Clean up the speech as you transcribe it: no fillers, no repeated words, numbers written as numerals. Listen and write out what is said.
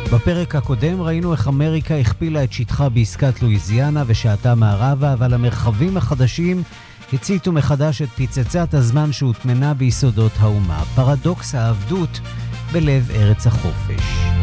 בפרק הקודם ראינו איך אמריקה הכפילה את שטחה בעסקת לואיזיאנה ושעתה מערבה, אבל המרחבים החדשים הציתו מחדש את פצצת הזמן שהוטמנה ביסודות האומה, פרדוקס העבדות בלב ארץ החופש.